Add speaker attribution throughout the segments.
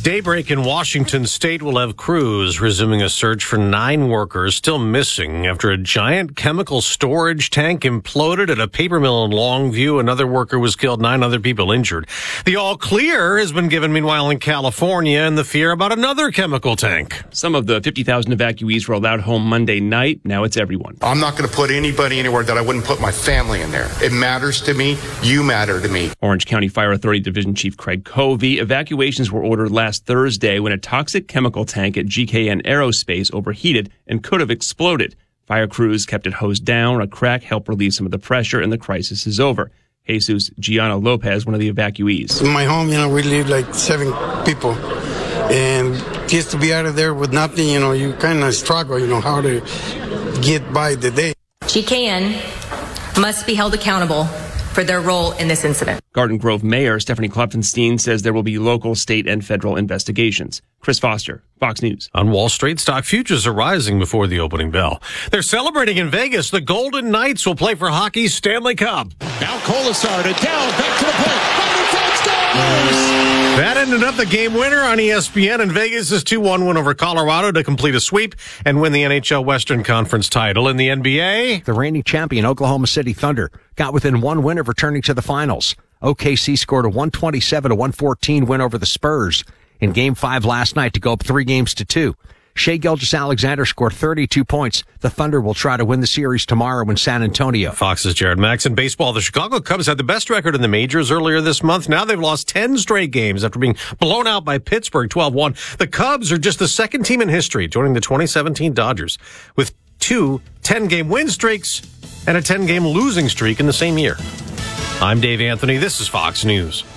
Speaker 1: Daybreak in Washington state will have crews resuming a search for 9 workers still missing after a giant chemical storage tank imploded at a paper mill in Longview. Another worker was killed, 9 other people injured. The all clear has been given, meanwhile, in California, and the fear about another chemical tank.
Speaker 2: Some of the 50,000 evacuees were allowed home Monday night. Now it's everyone.
Speaker 3: I'm not going to put anybody anywhere that I wouldn't put my family in there. It matters to me. You matter to me.
Speaker 2: Orange County Fire Authority Division Chief Craig Covey. Evacuations were ordered last Thursday when a toxic chemical tank at GKN Aerospace overheated and could have exploded. Fire crews kept it hosed down. A crack helped relieve some of the pressure, and the crisis is over. Jesus Gianna Lopez, one of the evacuees.
Speaker 4: In my home, we live like 7 people. And just to be out of there with nothing, you kind of struggle, how to get by the day.
Speaker 5: GKN must be held accountable for their role in this incident.
Speaker 2: Garden Grove Mayor Stephanie Klopfenstein says there will be local, state, and federal investigations. Chris Foster, Fox News.
Speaker 1: On Wall Street, stock futures are rising before the opening bell. They're celebrating in Vegas. The Golden Knights will play for hockey's Stanley Cup.
Speaker 6: Now Kolasar to down, back to the point.
Speaker 1: That ended up the game winner on ESPN, and Vegas' 2-1 win over Colorado to complete a sweep and win the NHL Western Conference title. In the NBA,
Speaker 7: the reigning champion Oklahoma City Thunder got within 1 win of returning to the finals. OKC scored a 127-114 win over the Spurs in Game 5 last night to go up 3-2. Shai Gilgeous-Alexander scored 32 points. The Thunder will try to win the series tomorrow in San Antonio.
Speaker 1: Fox's Jared Max. In baseball, the Chicago Cubs had the best record in the majors earlier this month. Now they've lost 10 straight games after being blown out by Pittsburgh 12-1. The Cubs are just the second team in history, joining the 2017 Dodgers, with 2 10-game win streaks and a 10-game losing streak in the same year. I'm Dave Anthony. This is Fox News.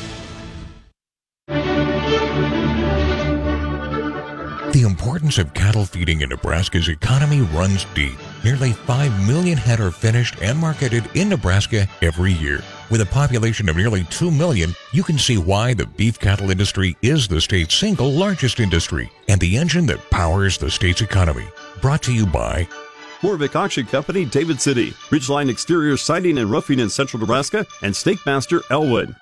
Speaker 8: The importance of cattle feeding in Nebraska's economy runs deep. Nearly 5 million head are finished and marketed in Nebraska every year. With a population of nearly 2 million, you can see why the beef cattle industry is the state's single largest industry and the engine that powers the state's economy. Brought to you by
Speaker 9: Morvick Auction Company, David City, Ridgeline Exterior Siding and Roofing in Central Nebraska, and Snake Master Elwood.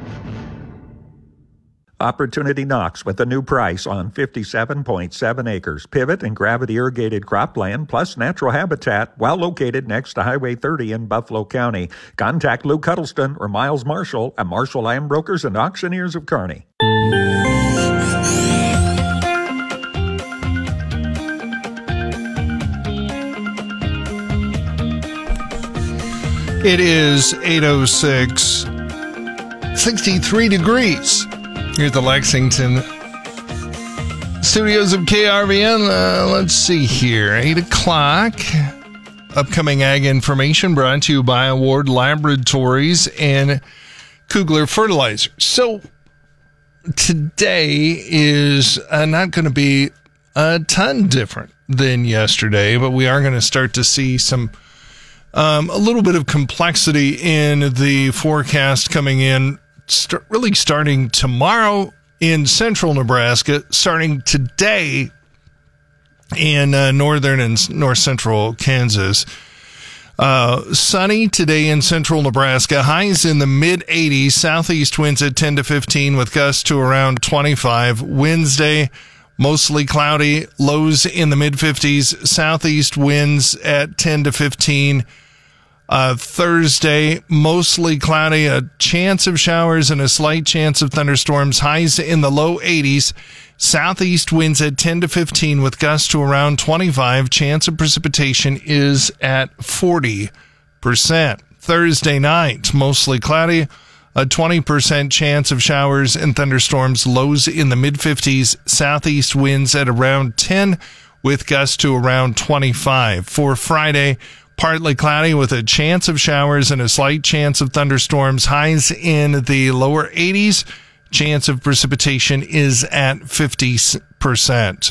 Speaker 10: Opportunity knocks with a new price on 57.7 acres, pivot and gravity irrigated cropland plus natural habitat, while located next to Highway 30 in Buffalo County. Contact Lou Cuddleston or Miles Marshall at Marshall Land Brokers and Auctioneers of Kearney.
Speaker 11: It is 8:06, 63 degrees. Here at the Lexington studios of KRVN. Let's see here. 8 o'clock. Upcoming ag information brought to you by Award Laboratories and Kugler Fertilizer. So today is not going to be a ton different than yesterday, but we are going to start to see some a little bit of complexity in the forecast coming in. Really starting tomorrow in central Nebraska, starting today in northern and north central Kansas. Sunny today in central Nebraska, highs in the mid-80s, southeast winds at 10 to 15 with gusts to around 25. Wednesday, mostly cloudy, lows in the mid-50s, southeast winds at 10 to 15. Thursday, mostly cloudy, a chance of showers and a slight chance of thunderstorms, highs in the low 80s, southeast winds at 10 to 15 with gusts to around 25, chance of precipitation is at 40%. Thursday night, mostly cloudy, a 20% chance of showers and thunderstorms, lows in the mid-50s, southeast winds at around 10 with gusts to around 25. For Friday, partly cloudy with a chance of showers and a slight chance of thunderstorms. Highs in the lower 80s. Chance of precipitation is at 50%.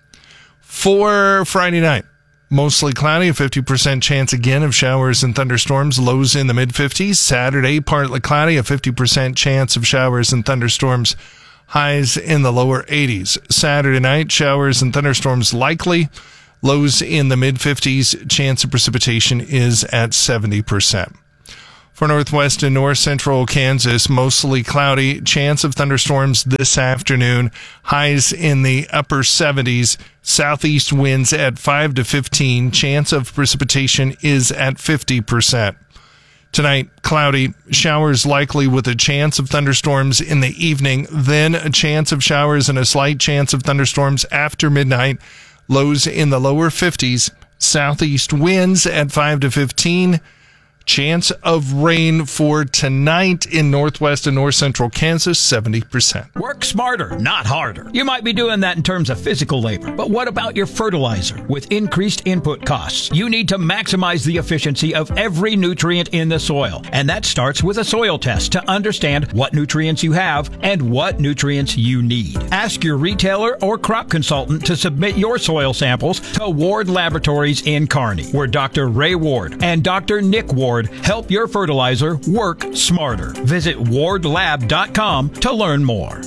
Speaker 11: For Friday night, mostly cloudy, a 50% chance again of showers and thunderstorms. Lows in the mid-50s. Saturday, partly cloudy, a 50% chance of showers and thunderstorms. Highs in the lower 80s. Saturday night, showers and thunderstorms likely. Lows in the mid-50s. Chance of precipitation is at 70%. For northwest and north central Kansas, mostly cloudy. Chance of thunderstorms this afternoon. Highs in the upper 70s. Southeast winds at 5 to 15. Chance of precipitation is at 50%. Tonight, cloudy. Showers likely with a chance of thunderstorms in the evening. Then a chance of showers and a slight chance of thunderstorms after midnight. Lows in the lower 50s. Southeast winds at 5 to 15. Chance of rain for tonight in northwest and north central Kansas, 70%.
Speaker 6: Work smarter, not harder. You might be doing that in terms of physical labor, but what about your fertilizer? With increased input costs, you need to maximize the efficiency of every nutrient in the soil. And that starts with a soil test to understand what nutrients you have and what nutrients you need. Ask your retailer or crop consultant to submit your soil samples to Ward Laboratories in Kearney, where Dr. Ray Ward and Dr. Nick Ward help your fertilizer work smarter. Visit wardlab.com to learn more.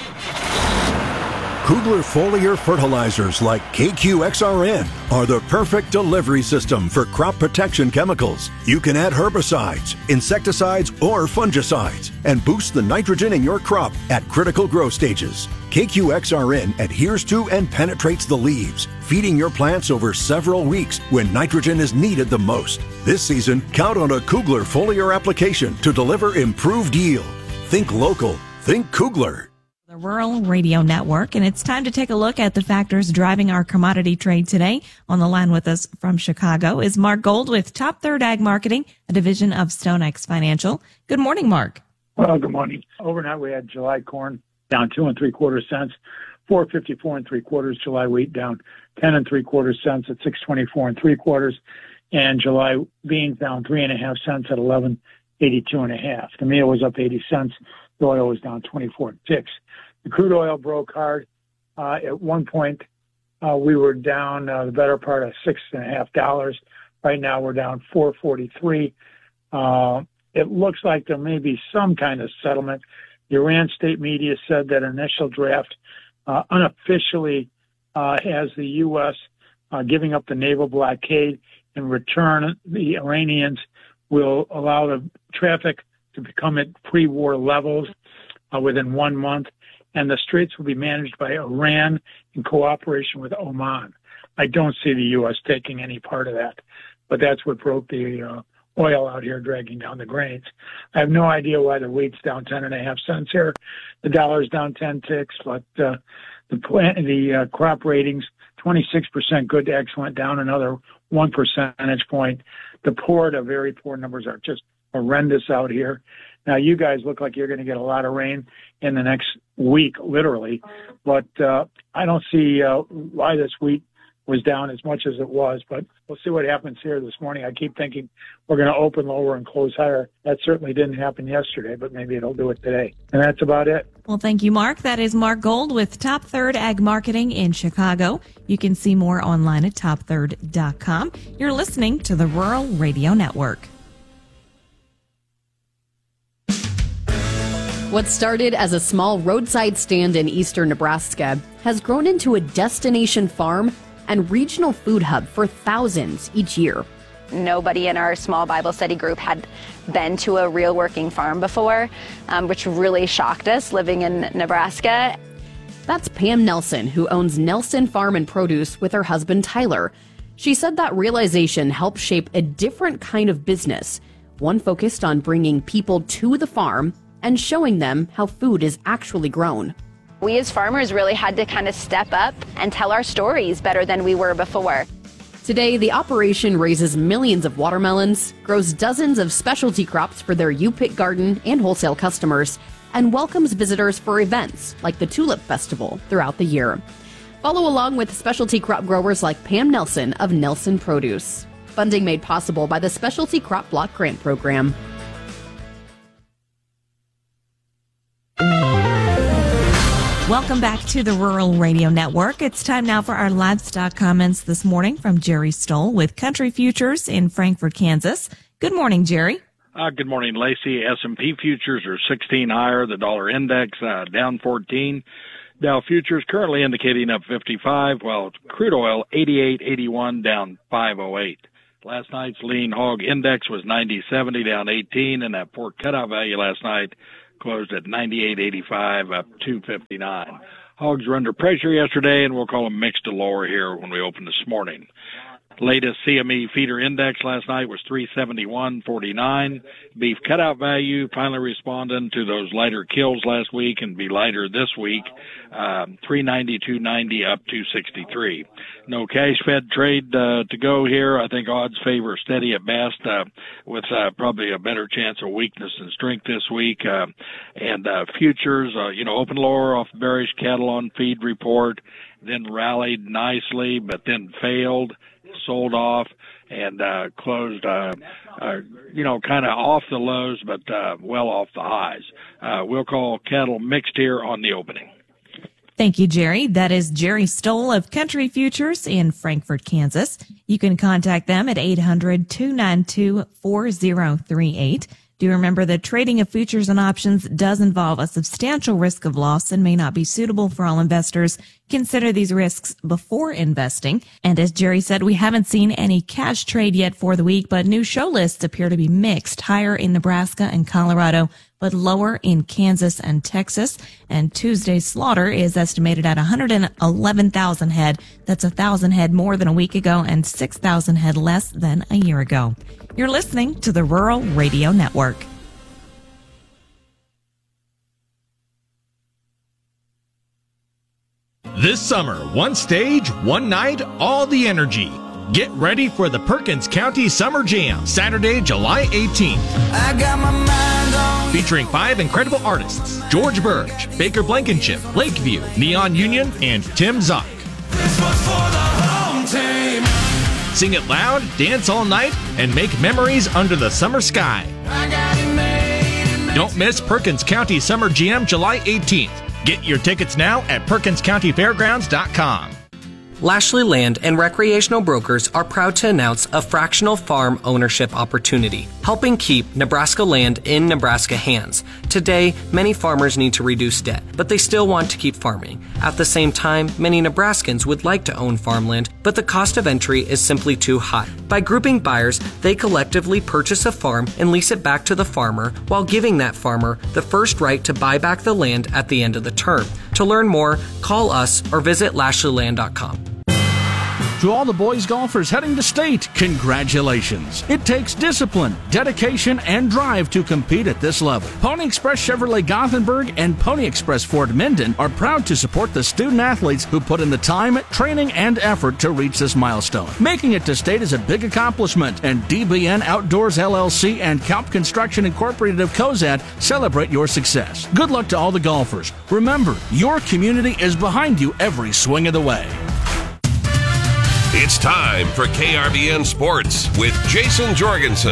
Speaker 12: Kugler foliar fertilizers like KQXRN are the perfect delivery system for crop protection chemicals. You can add herbicides, insecticides, or fungicides and boost the nitrogen in your crop at critical growth stages. KQXRN adheres to and penetrates the leaves, feeding your plants over several weeks when nitrogen is needed the most. This season, count on a Kugler foliar application to deliver improved yield. Think local. Think Kugler.
Speaker 13: The Rural Radio Network, and it's time to take a look at the factors driving our commodity trade today. On the line with us from Chicago is Mark Gold with Top Third Ag Marketing, a division of StoneX Financial. Good morning, Mark.
Speaker 14: Well, good morning. Overnight, we had July corn down 2 3/4 cents, 4.54 3/4. July wheat down 10 3/4 cents at 6.24 3/4, and July beans down 3.5 cents at 11.82.5. The meal was up 80 cents. The oil was down 24.6. The crude oil broke hard. At one point, we were down the better part of $6.50. Right now, we're down 4.43. It looks like there may be some kind of settlement. The Iran state media said that initial draft unofficially has the U.S. Giving up the naval blockade. In return, the Iranians will allow the traffic to become at pre-war levels within 1 month, and the straits will be managed by Iran in cooperation with Oman. I don't see the U.S. taking any part of that, but that's what broke the oil out here, dragging down the grains. I have no idea why the wheat's down 10.5 cents here. The dollar's down 10 ticks, but the crop ratings, 26% good to excellent, down another 1 percentage point. The poor to very poor numbers are just horrendous out here. Now, you guys look like you're going to get a lot of rain in the next week, literally, but I don't see why this wheat was down as much as it was, but we'll see what happens here this morning. I keep thinking we're going to open lower and close higher. That certainly didn't happen yesterday, but maybe it'll do it today. And that's about it.
Speaker 13: Well, thank you, Mark. That is Mark Gold with Top Third Ag Marketing in Chicago. You can see more online at topthird.com. You're listening to the Rural Radio Network.
Speaker 15: What started as a small roadside stand in eastern Nebraska has grown into a destination farm and regional food hub for thousands each year.
Speaker 16: Nobody in our small Bible study group had been to a real working farm before, which really shocked us living in Nebraska.
Speaker 15: That's Pam Nelson, who owns Nelson Farm and Produce with her husband Tyler. She said that realization helped shape a different kind of business, one focused on bringing people to the farm and showing them how food is actually grown.
Speaker 16: We as farmers really had to kind of step up and tell our stories better than we were before.
Speaker 15: Today, the operation raises millions of watermelons, grows dozens of specialty crops for their U-Pick garden and wholesale customers, and welcomes visitors for events like the Tulip Festival throughout the year. Follow along with specialty crop growers like Pam Nelson of Nelson Produce. Funding made possible by the Specialty Crop Block Grant Program.
Speaker 13: Welcome back to the Rural Radio Network. It's time now for our livestock comments this morning from Jerry Stoll with Country Futures in Frankfort, Kansas. Good morning, Jerry.
Speaker 17: Good morning, Lacey. S&P futures are 16 higher. The dollar index down 14. Dow futures currently indicating up 55, while crude oil 88.81 down 508. Last night's lean hog index was 90.70, down 18, and that pork cutout value last night closed at 98.85, up 259. Hogs were under pressure yesterday, and we'll call them mixed to lower here when we open this morning. Latest CME feeder index last night was 371.49. Beef cutout value finally responding to those lighter kills last week and be lighter this week. 392.90 up 263. No cash fed trade to go here. I think odds favor steady at best, with probably a better chance of weakness and strength this week. And futures, open lower off bearish cattle on feed report, then rallied nicely, but then failed, sold off, and closed, kind of off the lows, but well off the highs. We'll call cattle mixed here on the opening.
Speaker 13: Thank you, Jerry. That is Jerry Stoll of Country Futures in Frankfort, Kansas. You can contact them at 800-292-4038. Do remember that trading of futures and options does involve a substantial risk of loss and may not be suitable for all investors. Consider these risks before investing. And as Jerry said, we haven't seen any cash trade yet for the week, but new show lists appear to be mixed, higher in Nebraska and Colorado, but lower in Kansas and Texas. And Tuesday's slaughter is estimated at 111,000 head. That's 1,000 head more than a week ago and 6,000 head less than a year ago. You're listening to the Rural Radio Network.
Speaker 18: This summer, one stage, one night, all the energy. Get ready for the Perkins County Summer Jam, Saturday, July 18th. I got my mind on. Featuring 5 incredible artists: George Burge, Baker Blankenship, Lakeview, Neon Union, and Tim Zock. This one's for the home team. Sing it loud, dance all night, and make memories under the summer sky. Don't miss Perkins County Summer Jam, July 18th. Get your tickets now at PerkinsCountyFairgrounds.com.
Speaker 19: Lashley Land and Recreational Brokers are proud to announce a fractional farm ownership opportunity, helping keep Nebraska land in Nebraska hands. Today, many farmers need to reduce debt, but they still want to keep farming. At the same time, many Nebraskans would like to own farmland, but the cost of entry is simply too high. By grouping buyers, they collectively purchase a farm and lease it back to the farmer, while giving that farmer the first right to buy back the land at the end of the term. To learn more, call us or visit LashleyLand.com.
Speaker 6: To all the boys golfers heading to state, congratulations. It takes discipline, dedication, and drive to compete at this level. Pony Express Chevrolet Gothenburg and Pony Express Ford Minden are proud to support the student athletes who put in the time, training, and effort to reach this milestone. Making it to state is a big accomplishment, and DBN Outdoors LLC and Kalp Construction Incorporated of Cozad celebrate your success. Good luck to all the golfers. Remember, your community is behind you every swing of the way.
Speaker 20: It's time for KRBN Sports with Jason Jorgensen.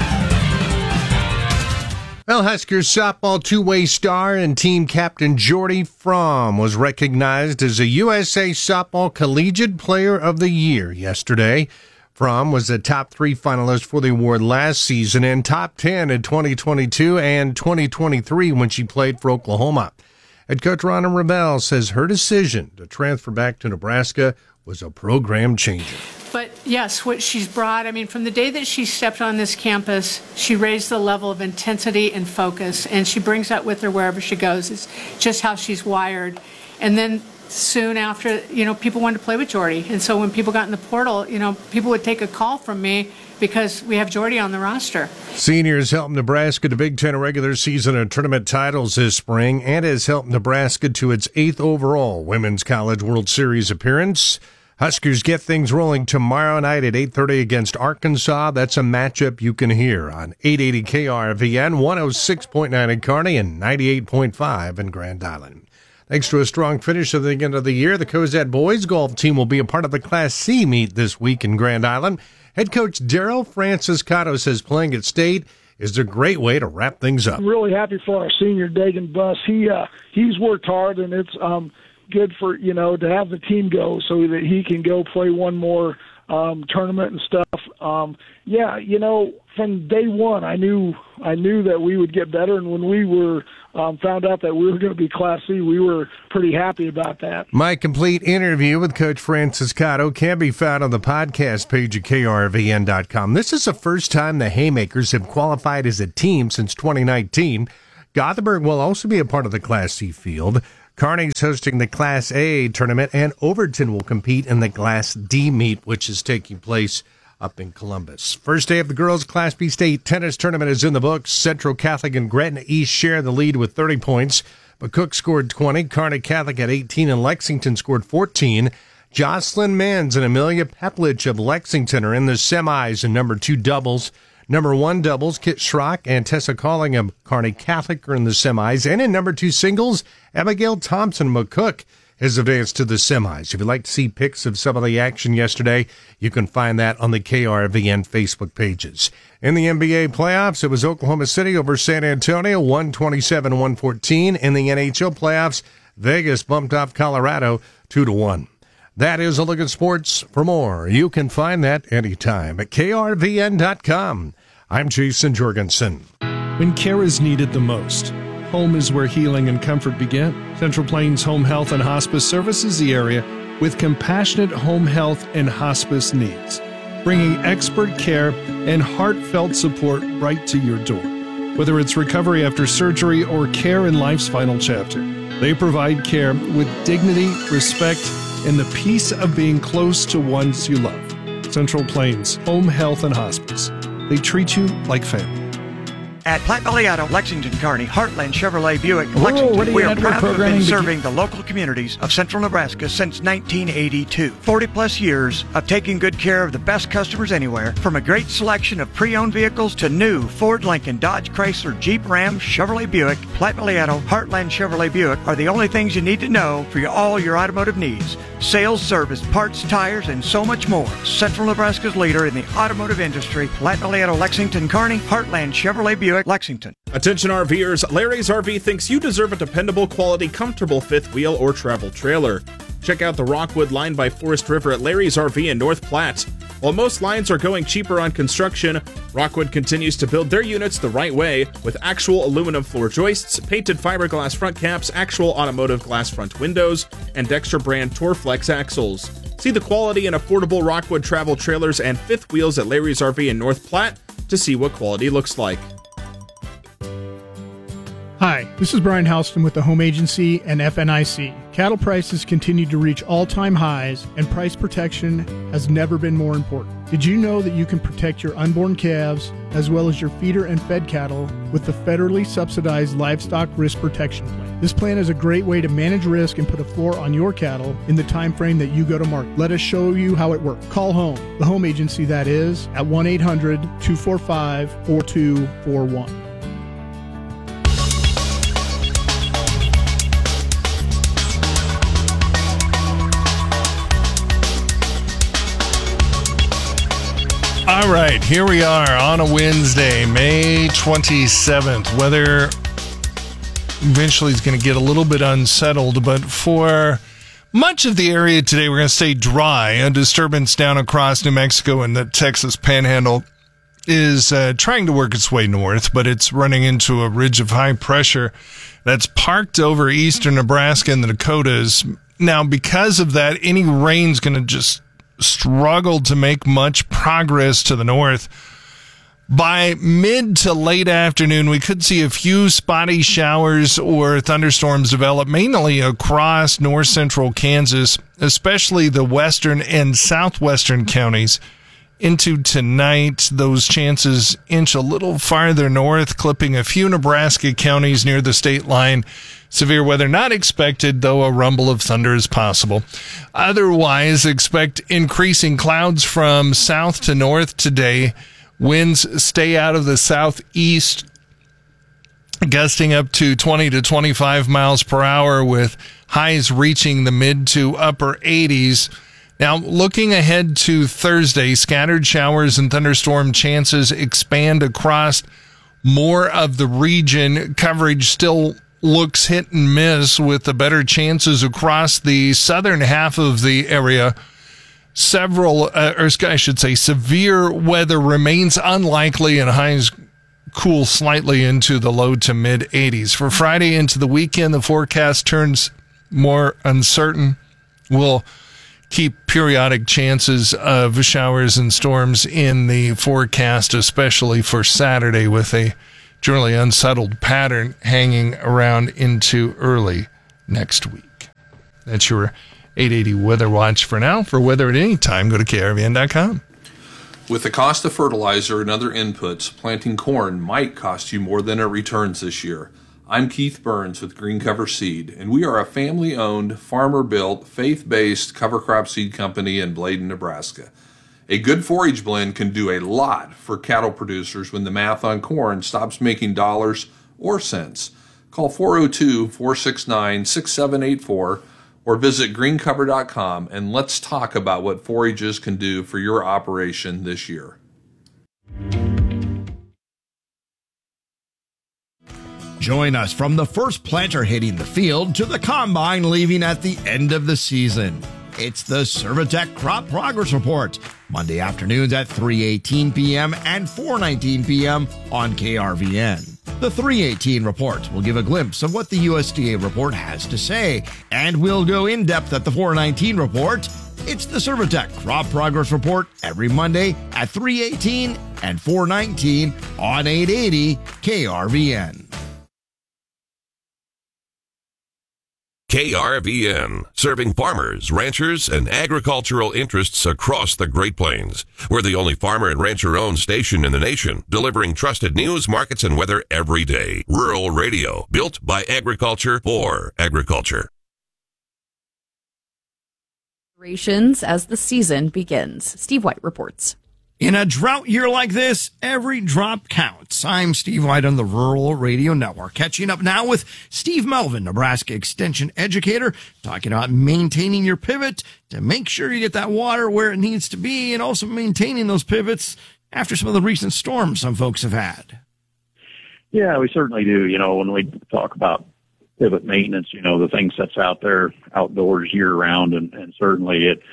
Speaker 7: Well, Huskers softball two-way star and team captain Jordy Fromm was recognized as a USA Softball Collegiate Player of the Year yesterday. Fromm was a top 3 finalist for the award last season and top 10 in 2022 and 2023 when she played for Oklahoma. Head coach Ronna Rebel says her decision to transfer back to Nebraska was a program changer.
Speaker 21: But yes, what she's brought, from the day that she stepped on this campus, she raised the level of intensity and focus, and she brings that with her wherever she goes. It's just how she's wired. And then soon after, people wanted to play with Jordy. And so when people got in the portal, people would take a call from me because we have Jordy on the roster.
Speaker 7: Seniors helped Nebraska to Big Ten regular season and tournament titles this spring and has helped Nebraska to its 8th overall Women's College World Series appearance. Huskers get things rolling tomorrow night at 8:30 against Arkansas. That's a matchup you can hear on 880 KRVN, 106.9 in Kearney, and 98.5 in Grand Island. Thanks to a strong finish at the end of the year, the Cozad boys golf team will be a part of the Class C meet this week in Grand Island. Head coach Daryl Franciscato says playing at State is a great way to wrap things up.
Speaker 22: I'm really happy for our senior Dagan Buss. He's worked hard, and it's good for to have the team go so that he can go play one more tournament and stuff yeah, you know, from day one, I knew that we would get better, and when we were found out that we were going to be Class C, we were pretty happy about that.
Speaker 3: My complete interview with Coach Francis Cotto can be found on the podcast page at krvn.com. This is the first time the Haymakers have qualified as a team since 2019. Gothenburg will also be a part of the Class C field. Kearney's hosting the Class A tournament, and Overton will compete in the Class D meet, which is taking place up in Columbus. First day of the girls' Class B state tennis tournament is in the books. Central Catholic and Gretna East share the lead with 30 points. McCook scored 20. Kearney Catholic had 18, and Lexington scored 14. Jocelyn Mans and Amelia Peplich of Lexington are in the semis in number 2 doubles. Number 1 doubles, Kit Schrock and Tessa Calling of Kearney Catholic are in the semis. And in number 2 singles, Abigail Thompson McCook has advanced to the semis. If you'd like to see pics of some of the action yesterday, you can find that on the KRVN Facebook pages. In the NBA playoffs, it was Oklahoma City over San Antonio, 127-114. In the NHL playoffs, Vegas bumped off Colorado 2-1. That is a look at sports. For more, you can find that anytime at krvn.com. I'm Jason Jorgensen.
Speaker 4: When care is needed the most, home is where healing and comfort begin. Central Plains Home Health and Hospice services the area with compassionate home health and hospice needs, bringing expert care and heartfelt support right to your door. Whether it's recovery after surgery or care in life's final chapter, they provide care with dignity, respect, and the peace of being close to ones you love. Central Plains Home Health and Hospice. They treat you like family.
Speaker 23: At Platte Valley Auto, Lexington, Kearney, Heartland Chevrolet Buick, Lexington, we are proud to have been serving the local communities of central Nebraska since 1982. 40-plus years of taking good care of the best customers anywhere, from a great selection of pre-owned vehicles to new Ford, Lincoln, Dodge, Chrysler, Jeep, Ram, Chevrolet Buick. Platte Valley Auto, Heartland Chevrolet Buick are the only things you need to know for all your automotive needs. Sales, service, parts, tires, and so much more. Central Nebraska's leader in the automotive industry, Platte Valley Auto, Lexington, Kearney, Heartland Chevrolet Buick, Lexington.
Speaker 24: Attention RVers, Larry's RV thinks you deserve a dependable, quality, comfortable fifth wheel or travel trailer. Check out the Rockwood line by Forest River at Larry's RV in North Platte. While most lines are going cheaper on construction, Rockwood continues to build their units the right way with actual aluminum floor joists, painted fiberglass front caps, actual automotive glass front windows, and Dexter brand Torflex axles. See the quality and affordable Rockwood travel trailers and fifth wheels at Larry's RV in North Platte to see what quality looks like.
Speaker 25: Hi, this is Brian Houston with the Home Agency and FNIC. Cattle prices continue to reach all-time highs, and price protection has never been more important. Did you know that you can protect your unborn calves as well as your feeder and fed cattle with the federally subsidized Livestock Risk Protection Plan? This plan is a great way to manage risk and put a floor on your cattle in the time frame that you go to market. Let us show you how it works. Call home, the Home Agency that is, at 1-800-245-4241.
Speaker 11: All right, here we are on a Wednesday, May 27th. Weather eventually is going to get a little bit unsettled, but for much of the area today, we're going to stay dry. A disturbance down across New Mexico and the Texas Panhandle is trying to work its way north, but it's running into a ridge of high pressure that's parked over eastern Nebraska and the Dakotas. Now, because of that, any rain's going to just struggle to make much progress to the north. By mid to late afternoon, we could see a few spotty showers or thunderstorms develop, mainly across north central Kansas, especially the western and southwestern counties. Into tonight, those chances inch a little farther north, clipping a few Nebraska counties near the state line. Severe weather not expected, though a rumble of thunder is possible. Otherwise, expect increasing clouds from south to north today. Winds stay out of the southeast, gusting up to 20 to 25 miles per hour, with highs reaching the mid to upper 80s. Now, looking ahead to Thursday, scattered showers and thunderstorm chances expand across more of the region. Coverage still looks hit and miss, with the better chances across the southern half of the area. severe weather remains unlikely and highs cool slightly into the low to mid 80s. For Friday into the weekend, the forecast turns more uncertain. We'll keep periodic chances of showers and storms in the forecast, especially for Saturday, with a generally unsettled pattern hanging around into early next week. That's your 880 Weather Watch for now. For weather at any time, go to krvn.com.
Speaker 1: With the cost of fertilizer and other inputs, planting corn might cost you more than it returns this year. I'm Keith Burns with Green Cover Seed, and we are a family-owned, farmer-built, faith-based cover crop seed company in Bladen, Nebraska. A good forage blend can do a lot for cattle producers when the math on corn stops making dollars or cents. Call 402-469-6784 or visit greencover.com and let's talk about what forages can do for your operation this year.
Speaker 2: Join us from the first planter hitting the field to the combine leaving at the end of the season. It's the Servitech Crop Progress Report, Monday afternoons at 3:18 p.m. and 4:19 p.m. on KRVN. The 3:18 report will give a glimpse of what the USDA report has to say, and we'll go in depth at the 4:19 report. It's the Servitech Crop Progress Report every Monday at 3:18 and 4:19 on 880 KRVN.
Speaker 20: KRVN, serving farmers, ranchers, and agricultural interests across the Great Plains. We're the only farmer and rancher-owned station in the nation, delivering trusted news, markets, and weather every day. Rural radio, built by agriculture for agriculture.
Speaker 15: As the season begins. Steve White reports.
Speaker 2: In a drought year like this, every drop counts. I'm Steve White on the Rural Radio Network. Catching up now with Steve Melvin, Nebraska Extension educator, talking about maintaining your pivot to make sure you get that water where it needs to be and also maintaining those pivots after some of the recent storms some folks have had.
Speaker 5: Yeah, we certainly do. You know, when we talk about pivot maintenance, you know, the thing that's out there outdoors year round, and certainly it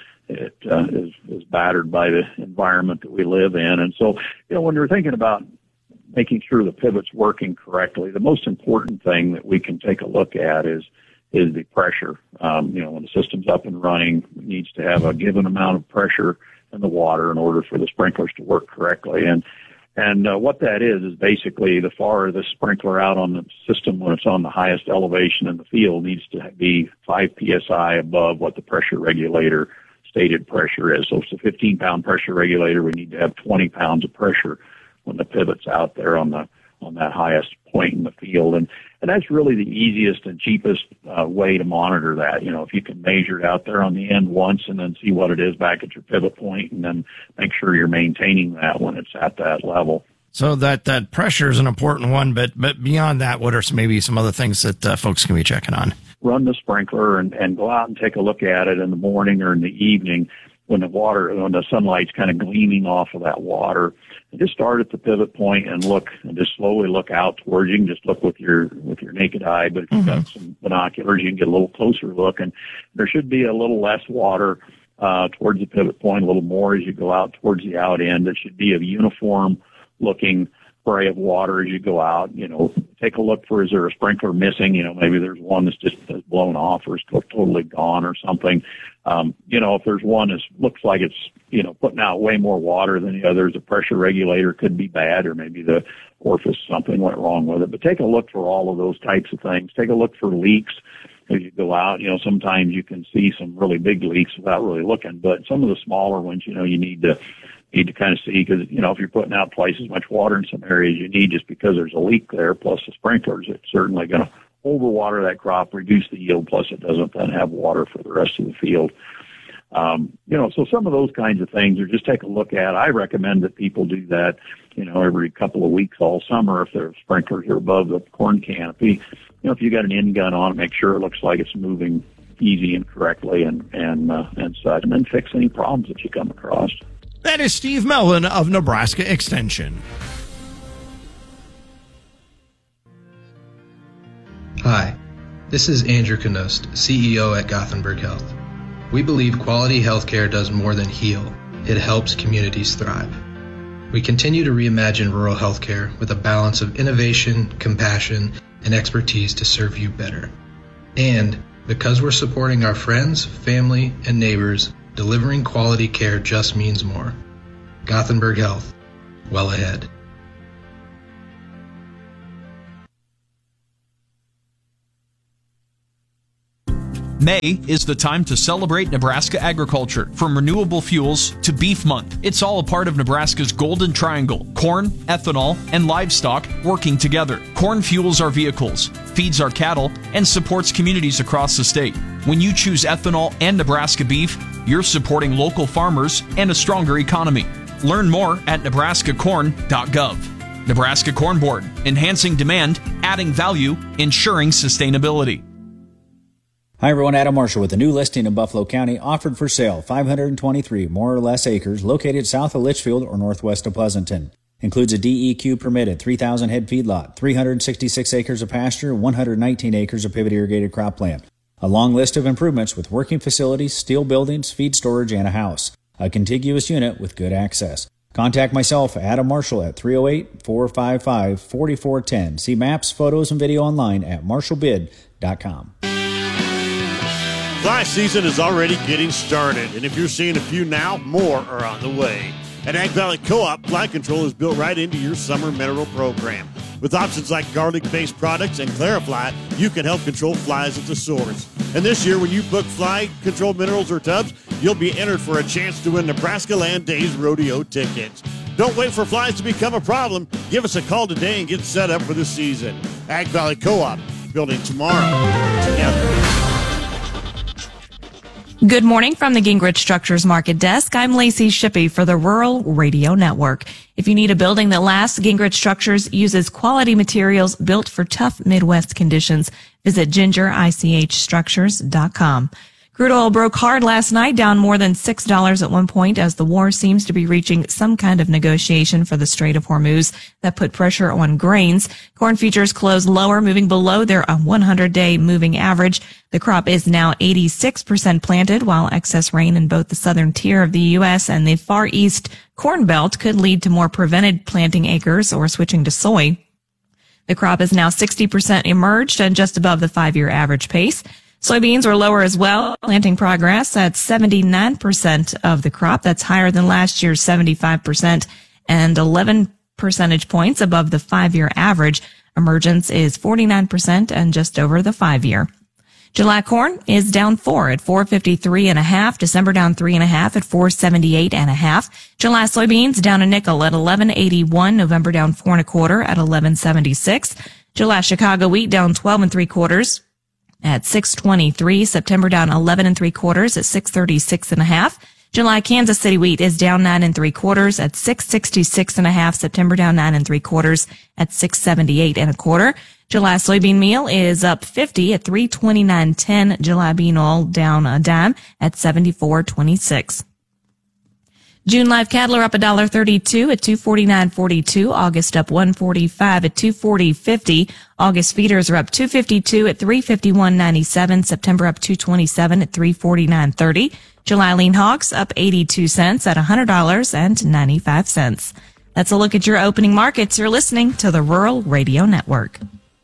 Speaker 5: is battered by the environment that we live in. And so, you know, when you're thinking about making sure the pivot's working correctly, the most important thing that we can take a look at is the pressure. You know, when the system's up and running, it needs to have a given amount of pressure in the water in order for the sprinklers to work correctly. And what that is basically the farther the sprinkler out on the system when it's on the highest elevation in the field needs to be 5 psi above what the pressure regulator stated pressure is. So if it's a 15-pound pressure regulator, we need to have 20 pounds of pressure when the pivot's out there on that highest point in the field. And that's really the easiest and cheapest way to monitor that. You know, if you can measure it out there on the end once and then see what it is back at your pivot point and then make sure you're maintaining that when it's at that level.
Speaker 2: So that pressure is an important one, but beyond that, what are maybe some other things that folks can be checking on?
Speaker 5: Run the sprinkler and go out and take a look at it in the morning or in the evening when the sunlight's kind of gleaming off of that water. And just start at the pivot point and look, and just slowly look out towards. You can just look with your naked eye, but if you've got some binoculars, you can get a little closer look. And there should be a little less water towards the pivot point, a little more as you go out towards the out end. It should be a uniform looking spray of water as you go out. You know, take a look for, is there a sprinkler missing? You know, maybe there's one that's just blown off or is totally gone or something. You know, if there's one that looks like it's, you know, putting out way more water than the others, the pressure regulator could be bad, or maybe the orifice, something went wrong with it. But take a look for all of those types of things. Take a look for leaks as you go out. You know, sometimes you can see some really big leaks without really looking, but some of the smaller ones, you know, you need to kind of see, because, you know, if you're putting out twice as much water in some areas you need just because there's a leak there, plus the sprinklers, it's certainly going to overwater that crop, reduce the yield, plus it doesn't then have water for the rest of the field. You know, so some of those kinds of things are just take a look at. I recommend that people do that, you know, every couple of weeks all summer if their sprinklers are above the corn canopy. You know, if you got an end gun on it, make sure it looks like it's moving easy and correctly and such, and then fix any problems that you come across.
Speaker 2: That is Steve Melvin of Nebraska Extension.
Speaker 8: Hi, this is Andrew Knost, CEO at Gothenburg Health. We believe quality healthcare does more than heal. It helps communities thrive. We continue to reimagine rural healthcare with a balance of innovation, compassion, and expertise to serve you better. And because we're supporting our friends, family, and neighbors, delivering quality care just means more. Gothenburg Health, well ahead.
Speaker 18: May is the time to celebrate Nebraska agriculture, from renewable fuels to Beef Month. It's all a part of Nebraska's Golden Triangle: corn, ethanol, and livestock working together. Corn fuels our vehicles, feeds our cattle, and supports communities across the state. When you choose ethanol and Nebraska beef, you're supporting local farmers and a stronger economy. Learn more at nebraskacorn.gov. Nebraska Corn Board, enhancing demand, adding value, ensuring sustainability.
Speaker 9: Hi everyone, Adam Marshall with a new listing in Buffalo County, offered for sale, 523 more or less acres, located south of Litchfield or northwest of Pleasanton. Includes a DEQ permitted 3,000 head feedlot, 366 acres of pasture, 119 acres of pivot irrigated cropland. A long list of improvements with working facilities, steel buildings, feed storage, and a house. A contiguous unit with good access. Contact myself, Adam Marshall, at 308-455-4410. See maps, photos, and video online at marshallbid.com.
Speaker 10: Fly season is already getting started, and if you're seeing a few now, more are on the way. At Ag Valley Co-op, Fly Control is built right into your summer mineral program. With options like garlic-based products and Clarifly, you can help control flies at the source. And this year, when you book Fly Control minerals or tubs, you'll be entered for a chance to win Nebraska Land Days rodeo tickets. Don't wait for flies to become a problem. Give us a call today and get set up for the season. Ag Valley Co-op, building tomorrow together.
Speaker 13: Good morning from the Gingrich Structures Market Desk. I'm Lacey Shippey for the Rural Radio Network. If you need a building that lasts, Gingrich Structures uses quality materials built for tough Midwest conditions. Visit gingerichstructures.com. Crude oil broke hard last night, down more than $6 at one point, as the war seems to be reaching some kind of negotiation for the Strait of Hormuz that put pressure on grains. Corn futures closed lower, moving below their 100-day moving average. The crop is now 86% planted, while excess rain in both the southern tier of the U.S. and the Far East Corn Belt could lead to more prevented planting acres or switching to soy. The crop is now 60% emerged and just above the 5-year average pace. Soybeans were lower as well. Planting progress at 79% of the crop. That's higher than last year's 75% and 11 percentage points above the 5-year average. Emergence is 49% and just over the 5-year. July corn is down 4 at 453.5. December down 3.5 at 478.5. July soybeans down a nickel at 11.81. November down 4.25 at 11.76. July Chicago wheat down 12.75 at 6.23. September down 11.75 at 6.36.5. July Kansas City wheat is down 9.75 at 6.66.5. September down 9.75 at 6.78.25. July soybean meal is up 50 at 329.10. July bean oil down a dime at 74.26. June live cattle are up $1.32 at $249.42. August up $1.45 at $240.50. August feeders are up $2.52 at $351.97. September up $2.27 at $349.30. July lean hogs up 82 cents at $100.95. That's a look at your opening markets. You're listening to the Rural Radio Network.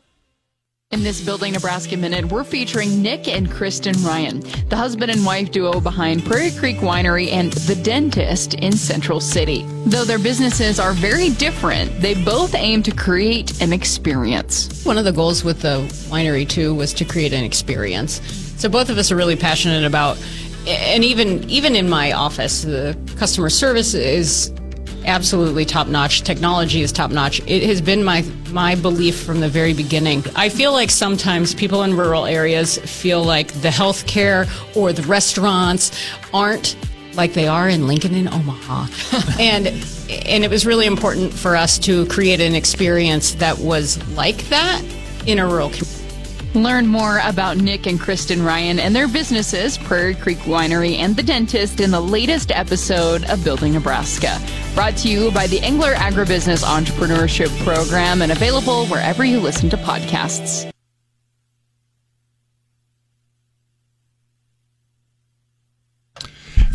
Speaker 12: In this Building Nebraska Minute, we're featuring Nick and Kristen Ryan, the husband and wife duo behind Prairie Creek Winery and The Dentist in Central City. Though their businesses are very different, they both aim to create an experience.
Speaker 14: One of the goals with the winery, too, was to create an experience. So both of us are really passionate about, and even in my office, the customer service is absolutely top-notch. Technology is top-notch. It has been my belief from the very beginning. I feel like sometimes people in rural areas feel like the healthcare or the restaurants aren't like they are in Lincoln and Omaha. and it was really important for us to create an experience that was like that in a rural community.
Speaker 12: Learn more about Nick and Kristen Ryan and their businesses, Prairie Creek Winery and The Dentist, in the latest episode of Building Nebraska. Brought to you by the Engler Agribusiness Entrepreneurship Program and available wherever you listen to podcasts.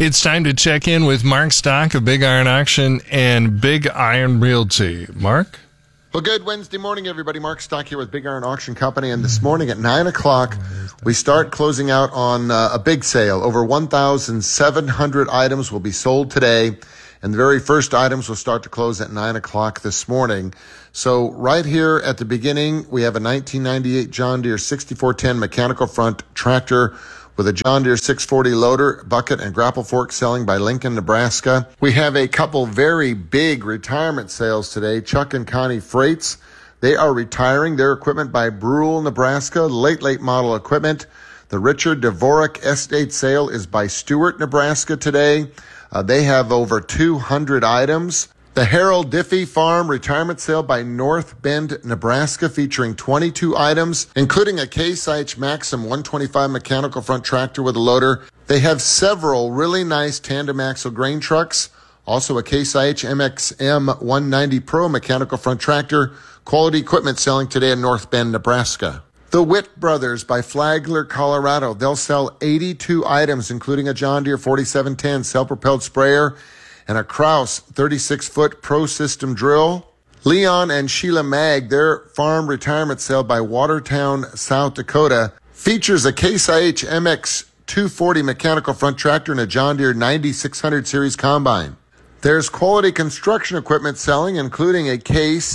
Speaker 11: It's time to check in with Mark Stock of Big Iron Auction and Big Iron Realty. Mark?
Speaker 6: Well, good Wednesday morning, everybody. Mark Stock here with Big Iron Auction Company. And this morning at 9 o'clock, we start closing out on a big sale. Over 1,700 items will be sold today. And the very first items will start to close at 9 o'clock this morning. So right here at the beginning, we have a 1998 John Deere 6410 mechanical front tractor with a John Deere 640 loader, bucket, and grapple fork selling by Lincoln, Nebraska. We have a couple very big retirement sales today. Chuck and Connie Freights, they are retiring their equipment by Brule, Nebraska, late model equipment. The Richard Dvorak Estate sale is by Stewart, Nebraska today. They have over 200 items. The Harold Diffie Farm retirement sale by North Bend, Nebraska, featuring 22 items, including a Case IH Maxim 125 mechanical front tractor with a loader. They have several really nice tandem axle grain trucks, also a Case IH MXM 190 Pro mechanical front tractor, quality equipment selling today in North Bend, Nebraska. The Witt Brothers by Flagler, Colorado. They'll sell 82 items, including a John Deere 4710 self-propelled sprayer and a Kraus 36-foot Pro System drill. Leon and Sheila Mag, their farm retirement sale by Watertown, South Dakota, features a Case IH MX 240 mechanical front tractor and a John Deere 9600 series combine. There's quality construction equipment selling, including a Case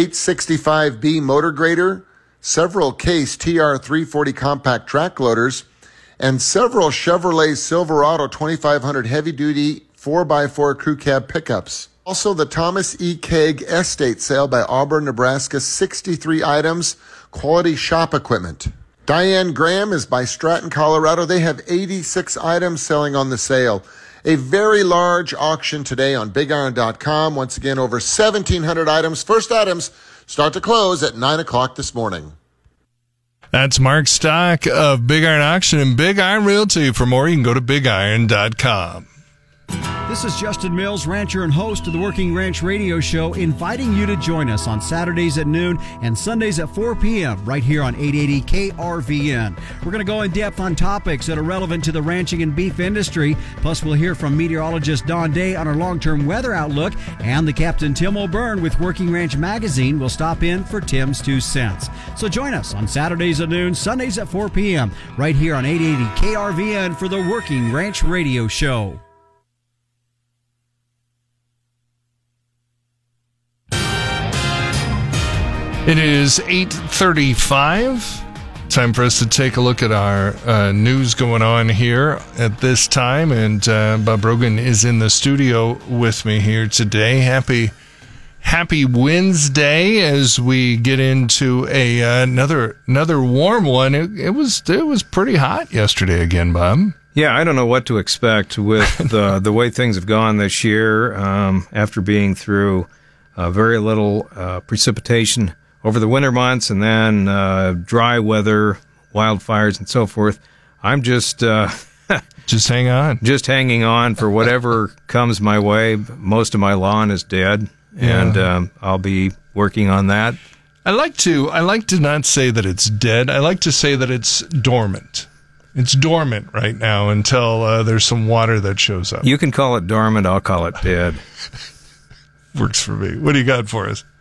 Speaker 6: 865B motor grader, several Case TR340 compact track loaders, and several Chevrolet Silverado 2500 heavy-duty 4x4 crew cab pickups. Also, the Thomas E. Kegg Estate sale by Auburn, Nebraska, 63 items, quality shop equipment. Diane Graham is by Stratton, Colorado. They have 86 items selling on the sale. A very large auction today on BigIron.com. Once again, over 1,700 items. First items start to close at 9 o'clock this morning.
Speaker 11: That's Mark Stock of Big Iron Auction and Big Iron Realty. For more, you can go to BigIron.com.
Speaker 16: This is Justin Mills, rancher and host of the Working Ranch Radio Show, inviting you to join us on Saturdays at noon and Sundays at 4 p.m. right here on 880 KRVN. We're going to go in depth on topics that are relevant to the ranching and beef industry. Plus, we'll hear from meteorologist Don Day on our long-term weather outlook, and the Captain Tim O'Byrne with Working Ranch Magazine will stop in for Tim's 2 cents. So join us on Saturdays at noon, Sundays at 4 p.m. right here on 880 KRVN for the Working Ranch Radio Show.
Speaker 11: It is 8:35. Time for us to take a look at our news going on here at this time. And Bob Rogan is in the studio with me here today. Happy Wednesday as we get into another warm one. It was pretty hot yesterday again, Bob.
Speaker 17: Yeah, I don't know what to expect with the way things have gone this year after being through very little precipitation over the winter months and then dry weather, wildfires, and so forth. I'm just
Speaker 11: hang on.
Speaker 17: Just hanging on for whatever comes my way. Most of my lawn is dead, and I'll be working on that.
Speaker 11: I like to not say that it's dead. I like to say that it's dormant. It's dormant right now until there's some water that shows up.
Speaker 17: You can call it dormant. I'll call it dead.
Speaker 11: Works for me. What do you got for us?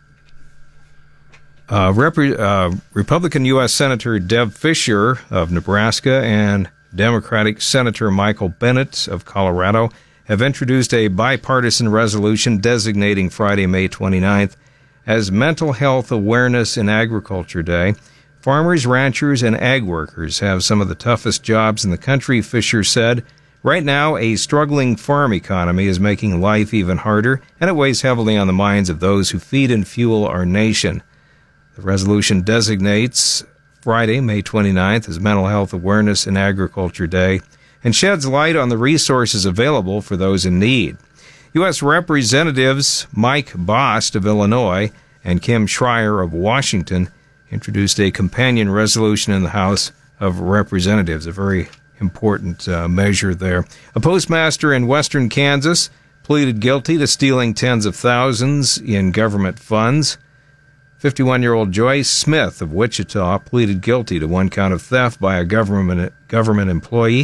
Speaker 17: Republican U.S. Senator Deb Fischer of Nebraska and Democratic Senator Michael Bennet of Colorado have introduced a bipartisan resolution designating Friday, May 29th as Mental Health Awareness in Agriculture Day. Farmers, ranchers, and ag workers have some of the toughest jobs in the country, Fischer said. Right now, a struggling farm economy is making life even harder, and it weighs heavily on the minds of those who feed and fuel our nation. The resolution designates Friday, May 29th, as Mental Health Awareness in Agriculture Day and sheds light on the resources available for those in need. U.S. Representatives Mike Bost of Illinois and Kim Schreier of Washington introduced a companion resolution in the House of Representatives, a very important measure there. A postmaster in western Kansas pleaded guilty to stealing tens of thousands in government funds. 51-year-old Joyce Smith of Wichita pleaded guilty to one count of theft by a government employee.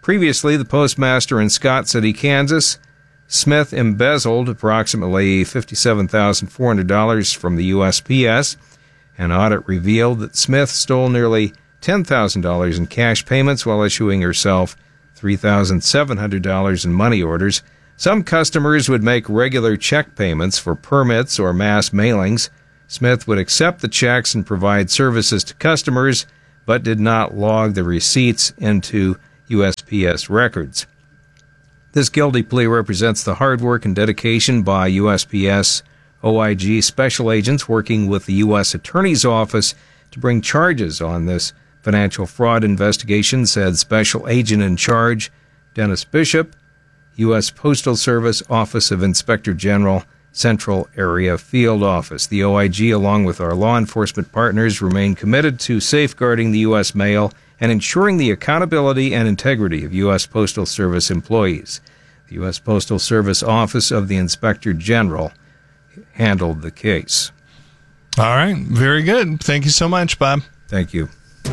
Speaker 17: Previously, the postmaster in Scott City, Kansas, Smith embezzled approximately $57,400 from the USPS. An audit revealed that Smith stole nearly $10,000 in cash payments while issuing herself $3,700 in money orders. Some customers would make regular check payments for permits or mass mailings. Smith would accept the checks and provide services to customers, but did not log the receipts into USPS records. This guilty plea represents the hard work and dedication by USPS OIG special agents working with the U.S. Attorney's Office to bring charges on this financial fraud investigation, said Special Agent in Charge Dennis Bishop, U.S. Postal Service Office of Inspector General, Central Area Field Office. The OIG, along with our law enforcement partners, remain committed to safeguarding the U.S. mail and ensuring the accountability and integrity of U.S. Postal Service employees. The U.S. Postal Service Office of the Inspector General handled the case.
Speaker 11: All right. Very good. Thank you so much, Bob.
Speaker 17: Thank you.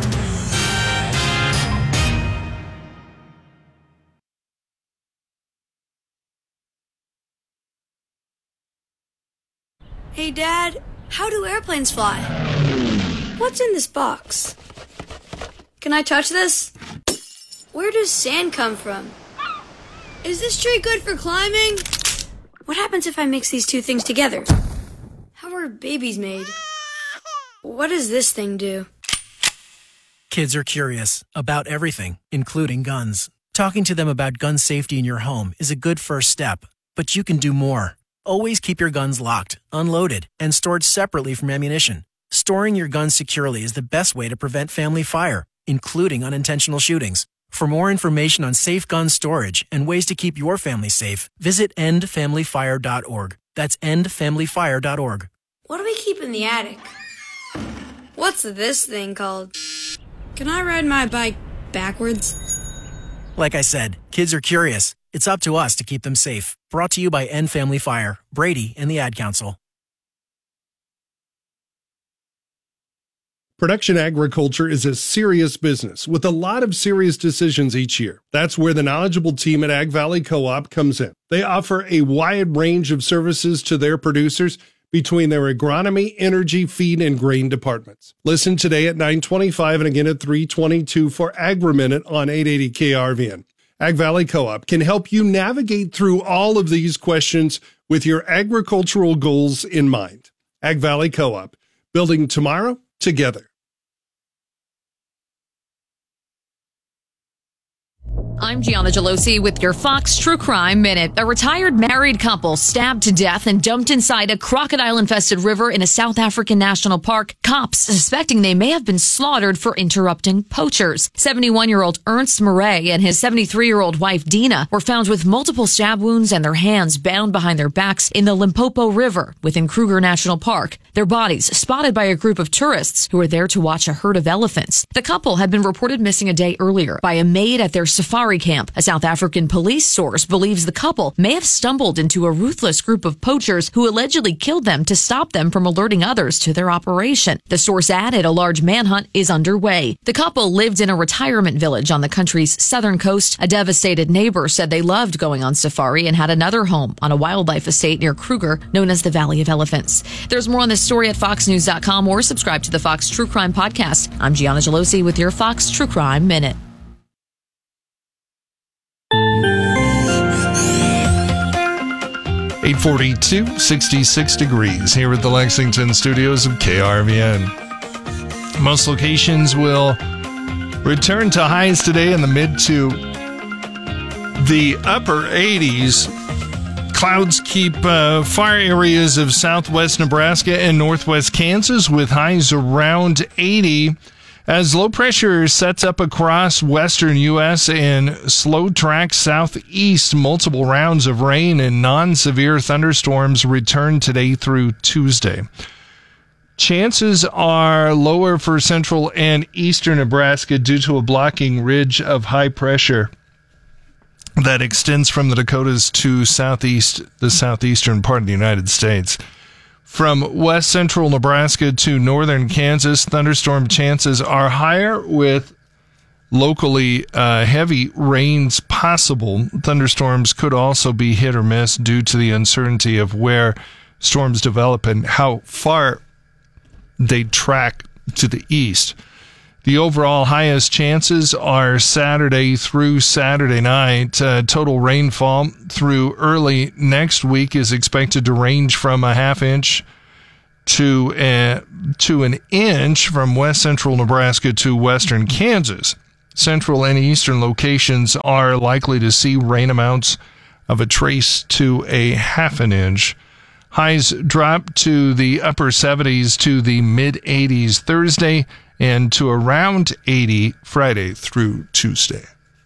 Speaker 3: Hey, Dad, how do airplanes fly? What's in this box? Can I touch this? Where does sand come from? Is this tree good for climbing? What happens if I mix these two things together? How are babies made? What does this thing do?
Speaker 7: Kids are curious about everything, including guns. Talking to them about gun safety in your home is a good first step, but you can do more. Always keep your guns locked, unloaded, and stored separately from ammunition. Storing your guns securely is the best way to prevent family fire, including unintentional shootings. For more information on safe gun storage and ways to keep your family safe, visit endfamilyfire.org. That's endfamilyfire.org.
Speaker 3: What do we keep in the attic? What's this thing called? Can I ride my bike backwards?
Speaker 7: Like I said, kids are curious. It's up to us to keep them safe. Brought to you by End Family Fire, Brady, and the Ad Council.
Speaker 4: Production agriculture is a serious business with a lot of serious decisions each year. That's where the knowledgeable team at Ag Valley Co-op comes in. They offer a wide range of services to their producers between their agronomy, energy, feed, and grain departments. Listen today at 9:25 and again at 3:22 for Agri-Minute on 880 KRVN. Ag Valley Co-op can help you navigate through all of these questions with your agricultural goals in mind. Ag Valley Co-op, building tomorrow together.
Speaker 19: I'm Gianna Gelosi with your Fox True Crime Minute. A retired married couple stabbed to death and dumped inside a crocodile-infested river in a South African national park. Cops suspecting they may have been slaughtered for interrupting poachers. 71-year-old Ernst Murray and his 73-year-old wife Dina were found with multiple stab wounds and their hands bound behind their backs in the Limpopo River within Kruger National Park. Their bodies spotted by a group of tourists who were there to watch a herd of elephants. The couple had been reported missing a day earlier by a maid at their safari camp. A South African police source believes the couple may have stumbled into a ruthless group of poachers who allegedly killed them to stop them from alerting others to their operation. The source added a large manhunt is underway. The couple lived in a retirement village on the country's southern coast. A devastated neighbor said they loved going on safari and had another home on a wildlife estate near Kruger known as the Valley of Elephants. There's more on this story at foxnews.com or subscribe to the Fox True Crime Podcast. I'm Gianna Gelosi with your Fox True Crime Minute.
Speaker 11: 842, 66 degrees here at the Lexington studios of KRVN. Most locations will return to highs today in the mid to the upper 80s. Clouds keep far areas of southwest Nebraska and northwest Kansas with highs around 80. As low pressure sets up across western U.S. and slow tracks southeast, multiple rounds of rain and non-severe thunderstorms return today through Tuesday. Chances are lower for central and eastern Nebraska due to a blocking ridge of high pressure that extends from the Dakotas to the southeastern part of the United States. From west central Nebraska to northern Kansas, thunderstorm chances are higher with locally heavy rains possible. Thunderstorms could also be hit or miss due to the uncertainty of where storms develop and how far they track to the east. The overall highest chances are Saturday through Saturday night. Total rainfall through early next week is expected to range from a half inch to an inch from west central Nebraska to western Kansas. Central and eastern locations are likely to see rain amounts of a trace to a half an inch. Highs drop to the upper 70s to the mid 80s Thursday and to around 80 Friday through Tuesday.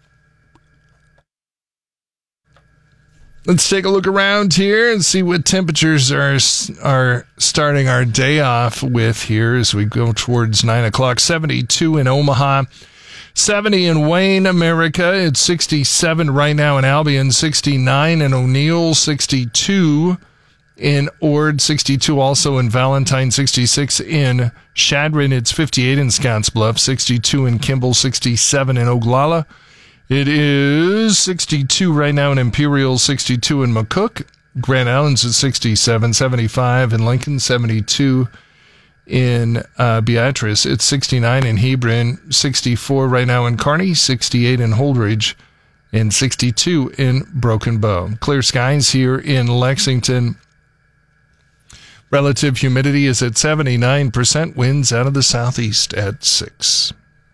Speaker 11: Let's take a look around here and see what temperatures are starting our day off with here as we go towards 9 o'clock. 72 in Omaha, 70 in Wayne, America. It's 67 right now in Albion, 69 in O'Neill, 62 in Ord, 62 also in Valentine, 66 in Chadron. It's 58 in Scottsbluff, 62 in Kimball, 67 in Oglala. It is 62 right now in Imperial, 62 in McCook. Grand Island's at 67, 75 in Lincoln, 72 in Beatrice. It's 69 in Hebron, 64 right now in Kearney, 68 in Holdridge, and 62 in Broken Bow. Clear skies here in Lexington. Relative humidity is at 79%. Winds out of the southeast at 6.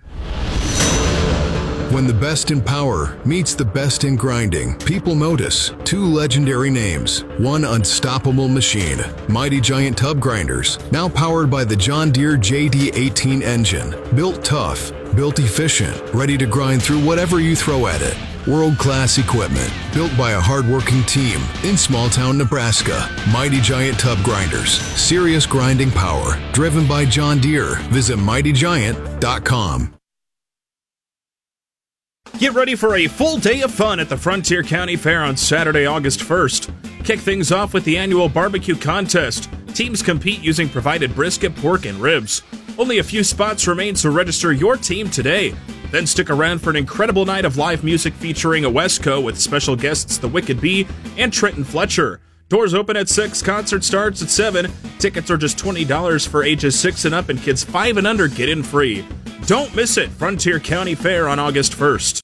Speaker 21: When the best in power meets the best in grinding, people notice two legendary names. One unstoppable machine, Mighty Giant Tub Grinders, now powered by the John Deere JD18 engine. Built tough, built efficient, ready to grind through whatever you throw at it. World-class equipment, built by a hard-working team in small-town Nebraska. Mighty Giant Tub Grinders, serious grinding power, driven by John Deere. Visit mightygiant.com.
Speaker 22: Get ready for a full day of fun at the Frontier County Fair on Saturday, August 1st. Kick things off with the annual barbecue contest. Teams compete using provided brisket, pork, and ribs. Only a few spots remain, so register your team today. Then stick around for an incredible night of live music featuring a Wesco with special guests The Wicked Bee and Trenton Fletcher. Doors open at 6, concert starts at 7. Tickets are just $20 for ages 6 and up, and kids 5 and under get in free. Don't miss it, Frontier County Fair on August 1st.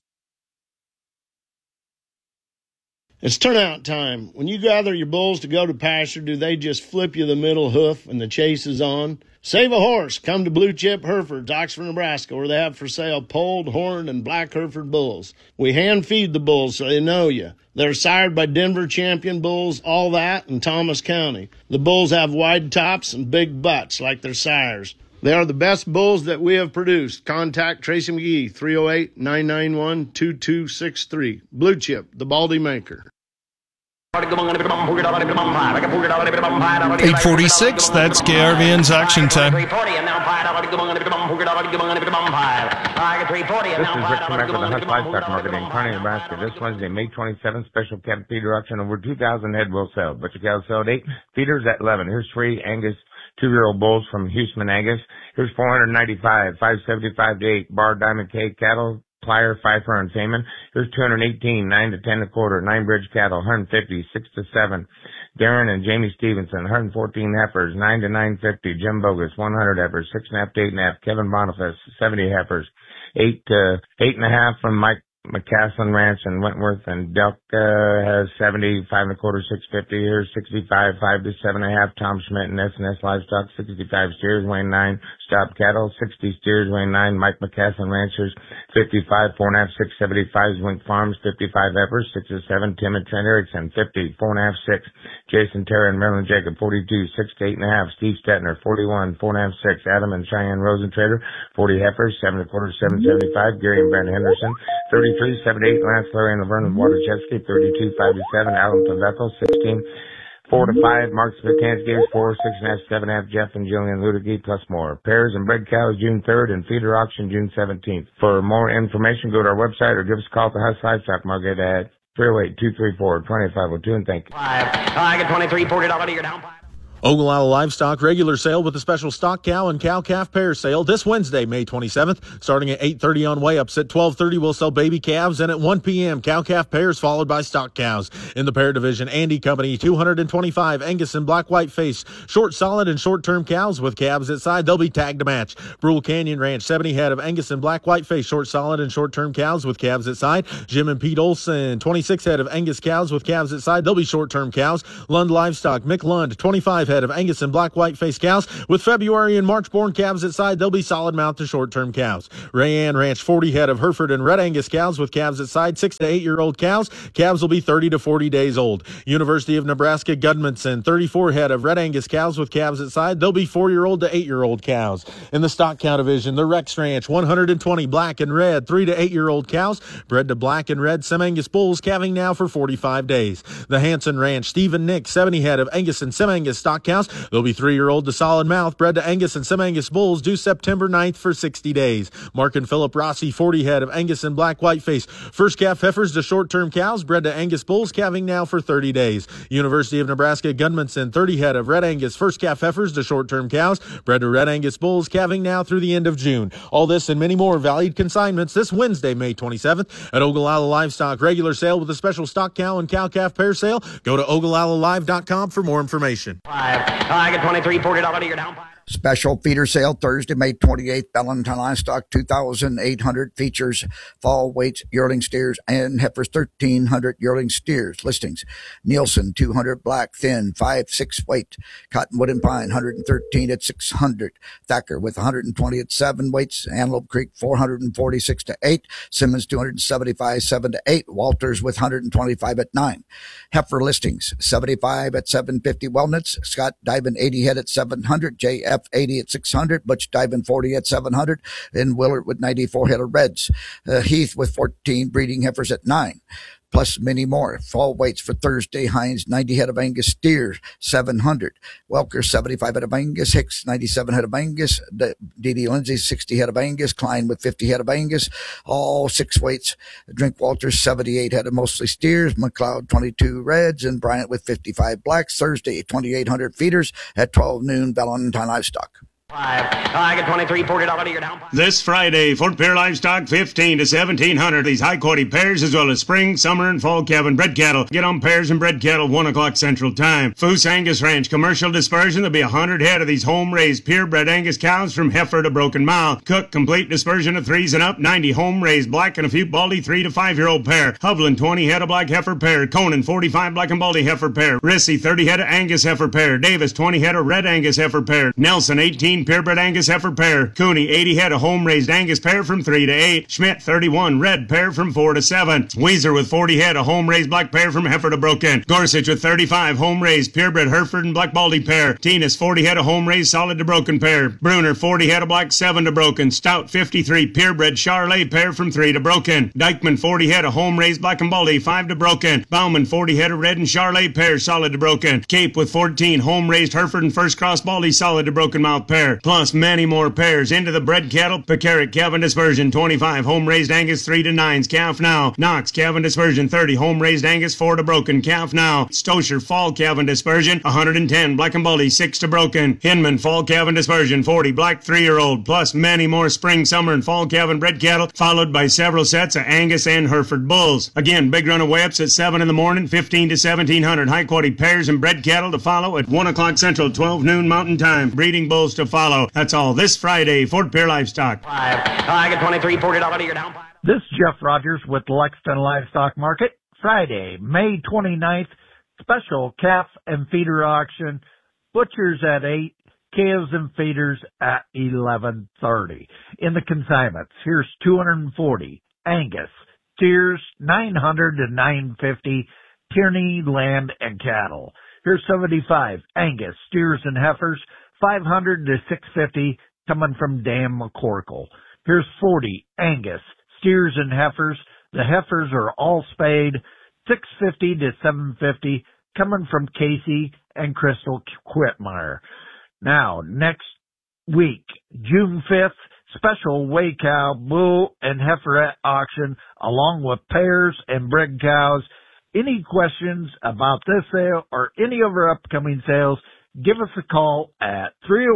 Speaker 23: It's turnout time. When you gather your bulls to go to pasture, do they just flip you the middle hoof and the chase is on? Save a horse. Come to Blue Chip Herefords, Oxford, Nebraska, where they have for sale polled, horned, and black Hereford bulls. We hand feed the bulls so they know you. They're sired by Denver champion bulls, all that, in Thomas County. The bulls have wide tops and big butts like their sires. They are the best bulls that we have produced. Contact Tracy McGee, 308-991-2263. Blue Chip, the Baldy Maker.
Speaker 11: 8:46, that's KRVN's Auction Time.
Speaker 24: This is Rick Schmeck with the Husk Livestock Market in Kearney, Nebraska. This Wednesday, May 27th, special cattle feeder auction. Over 2,000 head will sell. Butcher cows sell at 8, feeders at 11. Here's 3 Angus 2-year-old bulls from Houston Angus. Here's 495, 575 to 8 Bar Diamond K cattle. Plier, Pfeiffer, and Feynman. Here's 218, 9 to 10 a quarter. 9 Bridge cattle, 150, 6 to 7. Darren and Jamie Stevenson, 114 heifers, 9 to 950. Jim Bogus, 100 heifers, 6.5 to 8.5. Kevin Boniface, 70 heifers, 8 to 8.5 from Mike McCaslin Ranch in Wentworth, and Delk has 70, 5 and a quarter, 650. Here's 65, 5 to 7.5. Tom Schmidt and S&S Livestock, 65 steers, weighing 9. Stop cattle, 60 steers, weighing 9. Mike McCaslin Ranchers, 55, 4.5, 675. Wink Farms, 55 heifers, 6 to 7. Tim and Trent Erickson, 50, 4.5, 6. Jason Terra and Marilyn Jacob, 42, 6 to 8.5. Steve Stetner, 41, 4.5, 6. Adam and Cheyenne Rosentrader, 40 heifers, 7 and a quarter, 775. Gary and Brent Henderson, 33, 7 to 8. Lance Larry and Laverne Waterchesky, 32, 5 to 7. Alan Bethel, 16, 4 to 5. Mark Spitansky, 4, 6.5, 7.5. Jeff and Jillian Ludegy, plus more. Pairs and bred cows June 3rd and feeder auction June 17th. For more information, go to our website or give us a call at the Husk Livestock Market at 308-234-2502, and thank you. I get $23, $40 to your down.
Speaker 1: Ogallala Livestock regular sale with a special stock cow and cow-calf pair sale this Wednesday, May 27th. Starting at 8:30 on weigh-ups. At 12:30, we'll sell baby calves, and at 1 p.m., cow-calf pairs followed by stock cows. In the pair division, Andy Company, 225 Angus and black-white face, short, solid, and short-term cows with calves at side. They'll be tagged to match. Brule Canyon Ranch, 70 head of Angus and black-white face, short, solid, and short-term cows with calves at side. Jim and Pete Olson, 26 head of Angus cows with calves at side. They'll be short-term cows. Lund Livestock, Mick Lund, 25 head of Angus and black-white face cows with February and March-born calves at side. They'll be solid mount to short-term cows. Rayanne Ranch, 40 head of Hereford and Red Angus cows with calves at side. 6 to 8-year-old cows. Calves will be 30 to 40 days old. University of Nebraska Gudmundson, 34 head of Red Angus cows with calves at side. They'll be 4-year-old to 8-year-old cows. In the stock cow division, the Rex Ranch, 120 black and red 3 to 8-year-old cows, bred to black and red Sem-Angus bulls, calving now for 45 days. The Hanson Ranch, Stephen Nick, 70 head of Angus and Sem-Angus stock cows. They'll be 3-year-old to solid mouth, bred to Angus and Sem-Angus bulls, due September 9th for 60 days. Mark and Philip Rossi, 40 head of Angus and black-white face, first calf heifers to short-term cows, bred to Angus bulls, calving now for 30 days. University of Nebraska Gudmundson, 30 head of Red Angus first calf heifers to short-term cows, bred to Red Angus bulls, calving now through the end of June. All this and many more valued consignments this Wednesday, May 27th at Ogallala Livestock. Regular sale with a special stock cow and cow-calf pair sale. Go to OgallaLalive.com for more information.
Speaker 5: I get 23, $40 you're down.
Speaker 15: Special feeder sale Thursday, May 28th. Valentine Livestock, 2,800 features fall weights, yearling steers, and heifers, 1,300 yearling steers. Listings: Nielsen, 200 black, thin, 5-6 weight. Cottonwood and Pine, 113 at 600. Thacker with 120 at 7 weights. Antelope Creek, 446 to 8. Simmons, 275, 7 to 8. Walters with 125 at 9. Heifer listings: 75 at 750 Wellnuts. Scott Diamond, 80 head at 700. JF 80 at 600, Butch Diamond 40 at 700, and Willard with 94 head of reds. Heath with 14 breeding heifers at 9, plus many more. Fall weights for Thursday: Hines, 90 head of Angus steers, 700. Welker, 75 head of Angus. Hicks, 97 head of Angus. D.D. Lindsay, 60 head of Angus. Klein with 50 head of Angus. All 6 weights. Drinkwalter, 78 head of mostly steers. McLeod, 22 reds. And Bryant with 55 blacks. Thursday, 2,800 feeders at 12 noon, Valentine Livestock.
Speaker 5: I get 23, $40 you're down.
Speaker 10: This Friday, Fort Pierre Livestock, 15 to 1,700. These high-quality pairs as well as spring, summer, and fall calf and bred cattle. Get on pairs and bred cattle, 1 o'clock Central Time. Foose Angus Ranch, commercial dispersion. There'll be 100 head of these home-raised, purebred Angus cows from heifer to broken mouth. Cook, complete dispersion of 3s and up. 90 home-raised black and a few baldy 3 to 5-year-old pair. Hovland, 20 head of black heifer pair. Conan, 45 black and baldy heifer pair. Rissy, 30 head of Angus heifer pair. Davis, 20 head of red Angus heifer pair. Nelson, 18 purebred Angus heifer pair. Cooney, 80 head of home-raised Angus pair from 3 to 8. Schmidt, 31 red pair from 4 to 7. Weezer with 40 head of home-raised black pair from heifer to broken. Gorsuch with 35 home-raised purebred Hereford and black baldy pair. Tinas, 40 head of home-raised solid to broken pair. Bruner, 40 head of black 7 to broken. Stout, 53 purebred Charlet pair from 3 to broken. Dykeman, 40 head of home-raised black and baldy 5 to broken. Bauman, 40 head of red and Charlet pair solid to broken. Cape with 14 home-raised Hereford and first cross baldy solid to broken mouth pair. Plus many more pairs. Into the bred cattle, Pecaric calf and dispersion, 25 home-raised Angus 3 to 9s, calf now. Knox calf and dispersion, 30 home-raised Angus 4 to broken, calf now. Stosher fall calf and dispersion, 110 black and baldy 6 to broken. Hinman fall calf and dispersion, 40 black 3-year-old, plus many more spring, summer, and fall calf and bred cattle, followed by several sets of Angus and Hereford bulls. Again, big run of way-ups at 7 in the morning, 15 to 1,700 high-quality pairs and bred cattle to follow at 1 o'clock Central, 12 noon Mountain Time. Breeding bulls to follow. That's all this Friday, Fort Pierre Livestock.
Speaker 5: I get 23, $40 you're down.
Speaker 20: This is Jeff Rogers with Lexington Livestock Market. Friday, May 29th, special calf and feeder auction. Butchers at 8, calves and feeders at 11:30. In the consignments, here's 240 Angus steers, 900 to 950 Tierney land and cattle. Here's 75 Angus steers and heifers, 500 to 650 coming from Dan McCorkle. Here's 40 Angus steers and heifers. The heifers are all spayed, 650 to 750 coming from Casey and Crystal Quitmeyer. Now, next week, June 5th, special weigh cow, bull, and heiferette auction along with pairs and bred cows. Any questions about this sale or any of our upcoming sales, give us a call at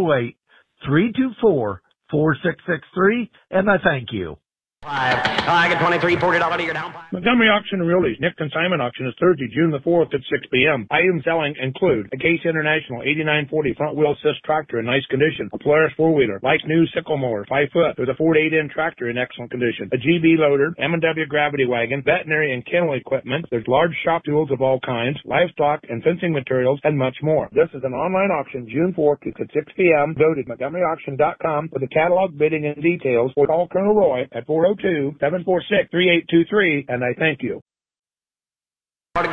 Speaker 20: 308-324-4663, and I thank you.
Speaker 5: I get 23, $40 to your down.
Speaker 2: Montgomery Auction and Realty's Nick Consignment Auction is Thursday, June the 4th at 6 p.m. Items selling include a Case International 8940 front wheel assist tractor in nice condition, a Polaris 4-wheeler, like new sickle mower, 5 foot, with a 4 to 8 inch tractor in excellent condition, a GB loader, M&W gravity wagon, veterinary and kennel equipment. There's large shop tools of all kinds, livestock and fencing materials, and much more. This is an online auction, June 4th at 6 p.m. Voted MontgomeryAuction.com for the catalog, bidding, and details. Or call Colonel Roy at 402-746-3823, and I thank you.
Speaker 11: That's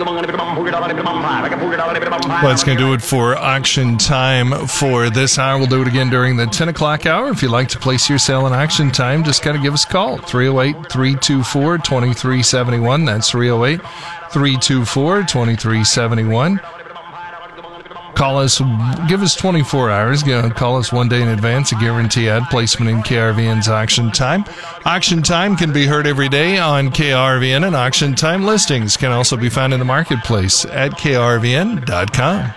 Speaker 11: going to do it for auction time for this hour. We'll do it again during the 10 o'clock hour. If you'd like to place your sale in auction time, just got to give us a call. 308-324-2371. That's 308-324-2371. Call us, give us 24 hours. Call us one day in advance, a guarantee ad placement in KRVN's Auction Time. Auction Time can be heard every day on KRVN, and Auction Time listings can also be found in the marketplace at KRVN.com.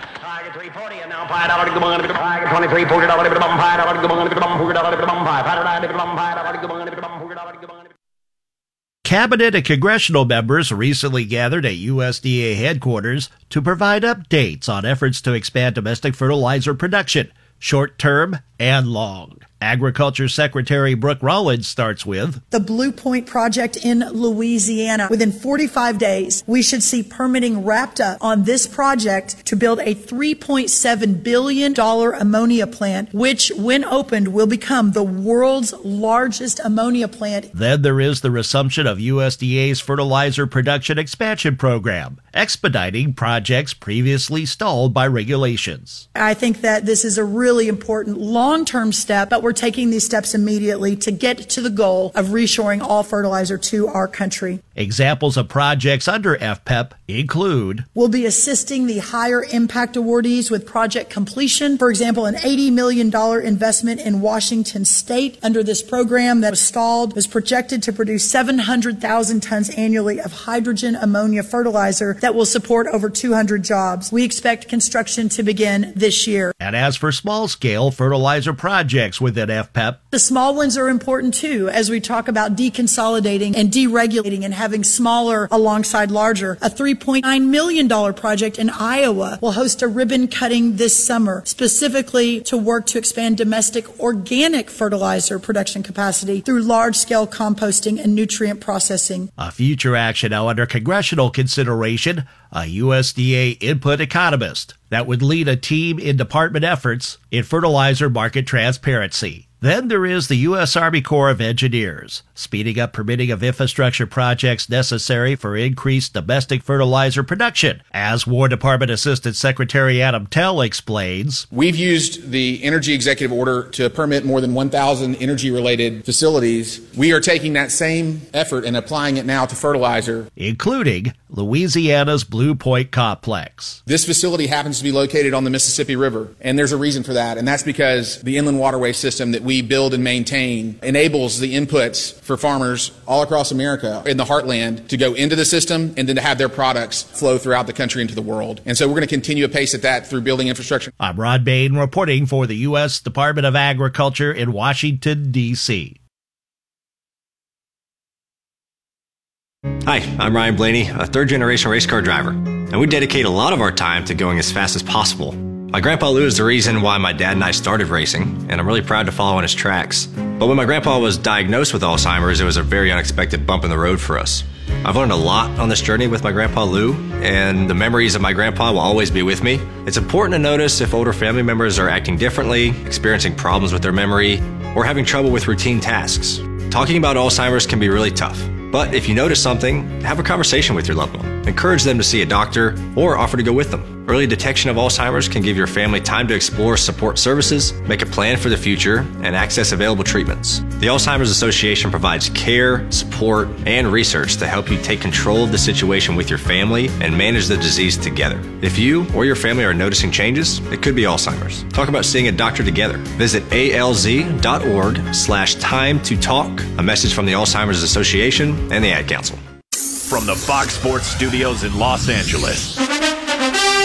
Speaker 8: Cabinet and congressional members recently gathered at USDA headquarters to provide updates on efforts to expand domestic fertilizer production, short-term and long. Agriculture Secretary Brooke Rollins starts with
Speaker 9: the Blue Point project in Louisiana. Within 45 days, we should see permitting wrapped up on this project to build a $3.7 billion ammonia plant, which, when opened, will become the world's largest ammonia plant.
Speaker 8: Then there is the resumption of USDA's fertilizer production expansion program, expediting projects previously stalled by regulations.
Speaker 9: I think that this is a really important long-term step, but we're taking these steps immediately to get to the goal of reshoring all fertilizer to our country.
Speaker 8: Examples of projects under FPEP include:
Speaker 9: we'll be assisting the higher impact awardees with project completion. For example, an $80 million investment in Washington State under this program that was stalled was projected to produce 700,000 tons annually of hydrogen ammonia fertilizer that will support over 200 jobs. We expect construction to begin this year.
Speaker 8: And as for small-scale fertilizer projects within FPEP,
Speaker 9: the small ones are important too, as we talk about deconsolidating and deregulating and having smaller alongside larger. A $3.9 million project in Iowa will host a ribbon cutting this summer, specifically to work to expand domestic organic fertilizer production capacity through large-scale composting and nutrient processing.
Speaker 8: A future action now under congressional consideration, a USDA input economist that would lead a team in department efforts in fertilizer market transparency. Then there is the U.S. Army Corps of Engineers, speeding up permitting of infrastructure projects necessary for increased domestic fertilizer production. As War Department Assistant Secretary Adam Tell explains,
Speaker 18: we've used the Energy Executive Order to permit more than 1,000 energy-related facilities. We are taking that same effort and applying it now to fertilizer,
Speaker 8: including Louisiana's Blue Point Complex.
Speaker 18: This facility happens to be located on the Mississippi River, and there's a reason for that, and that's because the inland waterway system that we build and maintain enables the inputs for farmers all across America in the heartland to go into the system and then to have their products flow throughout the country into the world. And so we're going to continue apace at that through building infrastructure.
Speaker 8: I'm Rod Bain reporting for the U.S. Department of Agriculture in Washington, D.C.
Speaker 25: Hi, I'm Ryan Blaney, a third-generation race car driver, and we dedicate a lot of our time to going as fast as possible. My grandpa Lou is the reason why my dad and I started racing, and I'm really proud to follow in his tracks. But when my grandpa was diagnosed with Alzheimer's, it was a very unexpected bump in the road for us. I've learned a lot on this journey with my grandpa Lou, and the memories of my grandpa will always be with me. It's important to notice if older family members are acting differently, experiencing problems with their memory, or having trouble with routine tasks. Talking about Alzheimer's can be really tough. But if you notice something, have a conversation with your loved one. Encourage them to see a doctor or offer to go with them. Early detection of Alzheimer's can give your family time to explore support services, make a plan for the future, and access available treatments. The Alzheimer's Association provides care, support, and research to help you take control of the situation with your family and manage the disease together. If you or your family are noticing changes, it could be Alzheimer's. Talk about seeing a doctor together. Visit alz.org/time to talk. A message from the Alzheimer's Association and the Ad Council.
Speaker 26: From the Fox Sports Studios in Los Angeles,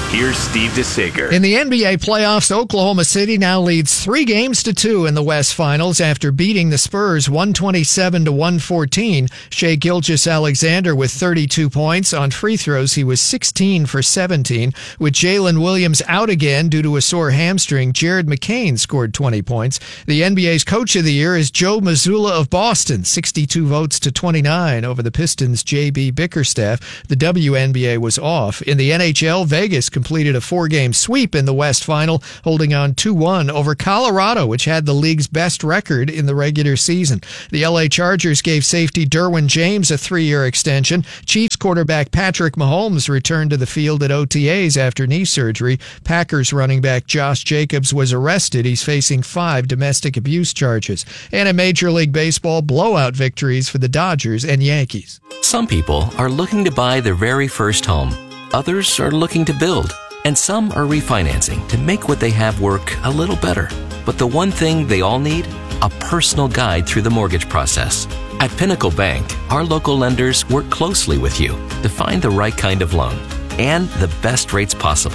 Speaker 6: Here's Steve DeSager.
Speaker 12: In the NBA playoffs, Oklahoma City now leads 3-2 in the West Finals after beating the Spurs 127-114. Shai Gilgeous-Alexander with 32 points. On free throws, he was 16 for 17. With Jalen Williams out again due to a sore hamstring, Jared McCain scored 20 points. The NBA's Coach of the Year is Joe Mazzulla of Boston, 62 votes to 29 over the Pistons' J.B. Bickerstaff. The WNBA was off. In the NHL, Vegas completed a 4-game sweep in the West Final, holding on 2-1 over Colorado, which had the league's best record in the regular season. The LA Chargers gave safety Derwin James a 3-year extension. Chiefs quarterback Patrick Mahomes returned to the field at OTAs after knee surgery. Packers running back Josh Jacobs was arrested. He's facing 5 domestic abuse charges. And in Major League Baseball, blowout victories for the Dodgers and Yankees.
Speaker 13: Some people are looking to buy their very first home. Others are looking to build, and some are refinancing to make what they have work a little better. But the one thing they all need? A personal guide through the mortgage process. At Pinnacle Bank, our local lenders work closely with you to find the right kind of loan and the best rates possible.